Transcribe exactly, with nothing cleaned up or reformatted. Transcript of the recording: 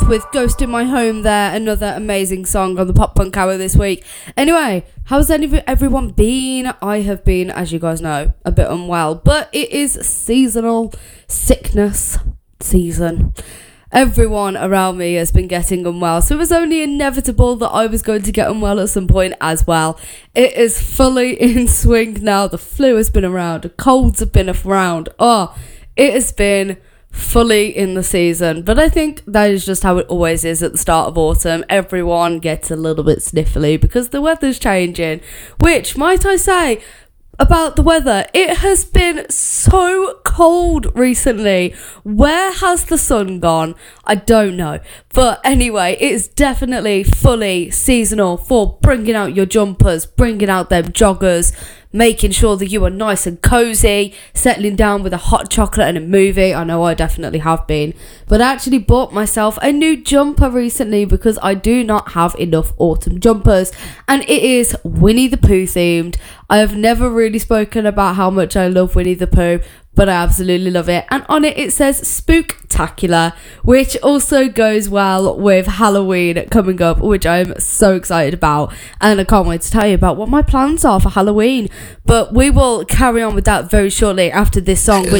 with Ghost in My Home there, another amazing song on the Pop Punk Hour this week. Anyway, how's any, everyone been? I have been, as you guys know, a bit unwell, but it is seasonal sickness season. Everyone around me has been getting unwell, so it was only inevitable that I was going to get unwell at some point as well. It is fully in swing now. The flu has been around, the colds have been around. Oh, it has been fully in the season, but I think that is just how it always is at the start of autumn. Everyone gets a little bit sniffly because the weather's changing, which, might I say, about the weather, it has been so cold recently. Where has the sun gone? I don't know. But anyway, it's definitely fully seasonal for bringing out your jumpers, bringing out them joggers, making sure that you are nice and cozy, settling down with a hot chocolate and a movie. I know I definitely have been. But I actually bought myself a new jumper recently because I do not have enough autumn jumpers. And it is Winnie the Pooh themed. I have never really spoken about how much I love Winnie the Pooh, but I absolutely love it. And on it, it says Spooktacular, which also goes well with Halloween coming up, which I'm so excited about. And I can't wait to tell you about what my plans are for Halloween. But we will carry on with that very shortly after this song, which